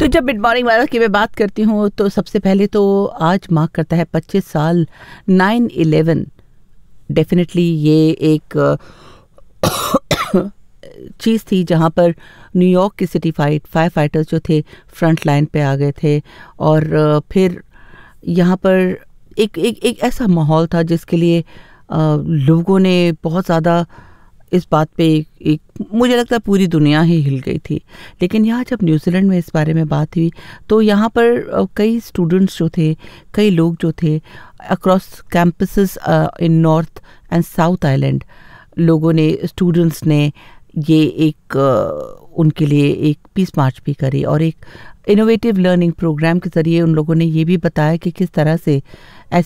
जब mid morning वाला की मैं बात करती हूँ तो सबसे पहले तो आज मार्क करता है 25 साल 9/11। डेफिनेटली ये एक चीज़ थी जहाँ पर न्यूयॉर्क की सिटी फायर फाइटर्स जो थे फ्रंट लाइन पे आ गए थे, और फिर यहाँ पर एक ऐसा माहौल था जिसके लिए लोगों ने बहुत ज़्यादा इस बात पे एक मुझे लगता है पूरी दुनिया ही हिल गई थी। लेकिन यहाँ जब न्यूजीलैंड में इस बारे में बात हुई तो यहाँ पर कई स्टूडेंट्स जो थे, कई लोग जो थे across campuses in north and south island, लोगों ने, स्टूडेंट्स ने ये एक उनके लिए एक पीस मार्च भी करी, और एक इनोवेटिव लर्निंग प्रोग्राम के ज़रिए उन लोगों ने ये भी बताया कि किस तरह से